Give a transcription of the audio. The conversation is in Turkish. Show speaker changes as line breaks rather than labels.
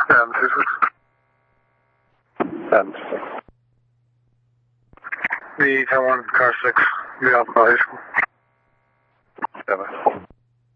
And 6.
And
The 10-1, car 6, the Alpha High School.
7.